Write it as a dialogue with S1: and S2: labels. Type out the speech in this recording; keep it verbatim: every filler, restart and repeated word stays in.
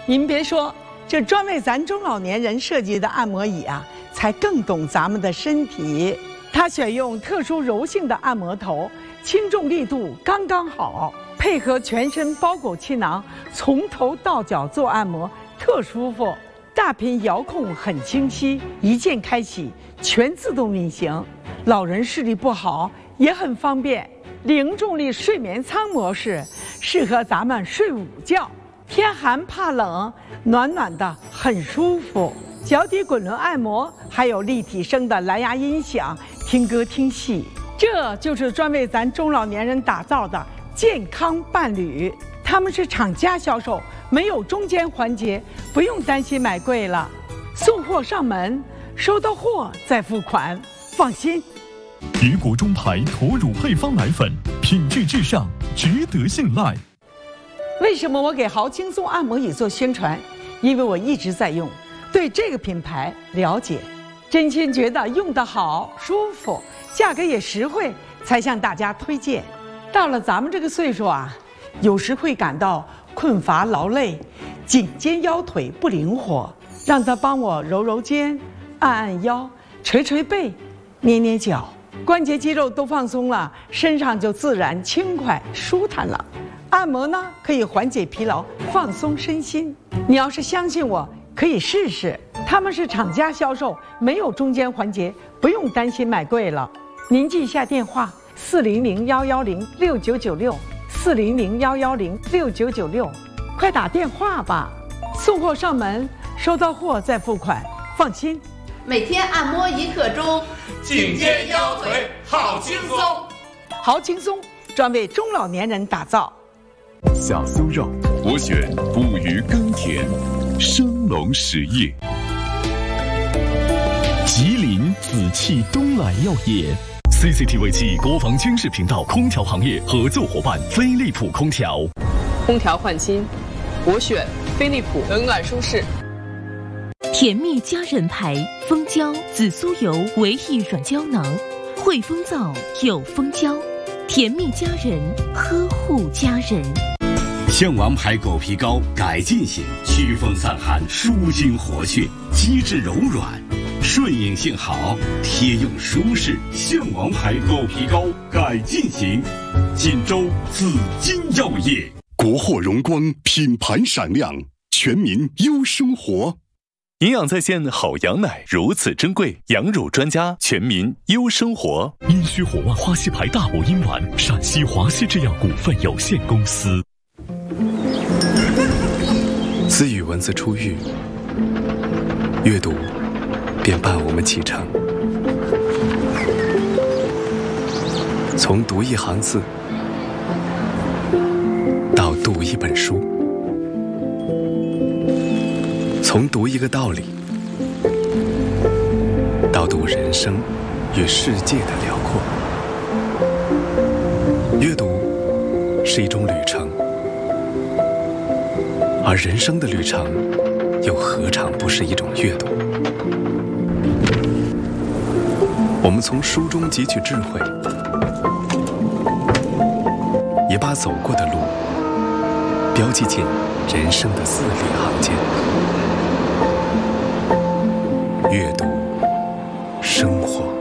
S1: 您别说，这专为咱中老年人设计的按摩椅啊，才更懂咱们的身体。它选用特殊柔性的按摩头，轻重力度刚刚好，配合全身包裹气囊，从头到脚做按摩，特舒服。大屏遥控很清晰，一键开启，全自动运行。老人视力不好也很方便。零重力睡眠舱模式，适合咱们睡午觉。天寒怕冷，暖暖的很舒服。脚底滚轮按摩，还有立体声的蓝牙音响，听歌听戏。这就是专为咱中老年人打造的健康伴侣。他们是厂家销售，没有中间环节，不用担心买贵了。送货上门，收到货再付款，放心。
S2: 别国中牌驼乳配方奶粉，品质至上，值得信赖。
S1: 为什么我给豪轻松按摩椅做宣传？因为我一直在用，对这个品牌了解，真心觉得用得好、舒服，价格也实惠，才向大家推荐。到了咱们这个岁数啊，有时会感到困乏劳累，颈肩腰腿不灵活，让他帮我揉揉肩、按按腰、捶捶背、捏捏脚，关节肌肉都放松了，身上就自然轻快舒坦了。按摩呢，可以缓解疲劳，放松身心。你要是相信我，可以试试。他们是厂家销售，没有中间环节，不用担心买贵了。您记一下电话：四零零幺幺零六九九六，四零零幺幺零六九九六，快打电话吧。送货上门，收到货再付款，放心。
S3: 每天按摩一刻钟，
S4: 颈肩腰腿好轻松。
S1: 好轻松，专为中老年人打造。
S2: 小酥肉，我选不渝耕田，生龙实业。吉林紫气东来药业 ，C C T V 七国防军事频道空调行业合作伙伴飞利浦空调。
S5: 空调换新，我选飞利浦，冷暖舒适。
S6: 甜蜜佳人牌蜂胶紫苏油维 E 软胶囊，汇丰皂有蜂胶，甜蜜佳人，呵护家人。
S7: 象王牌狗皮膏改进型，祛风散寒，舒筋活血，机制柔软，顺应性好，贴用舒适。象王牌狗皮膏改进型，锦州紫金药业。
S8: 国货荣光，品牌闪亮，全民优生活。
S2: 营养在线好羊奶如此珍贵，羊乳专家全民优生活。阴虚火旺花溪牌大补阴丸，陕西华西制药股份有限公司。
S9: 自与文字初遇，阅读便伴我们启程。从读一行字，到读一本书，从读一个道理，到读人生与世界的辽阔。阅读是一种旅程，而人生的旅程又何尝不是一种阅读？我们从书中汲取智慧，也把走过的路标记进人生的字里行间。阅读，生活。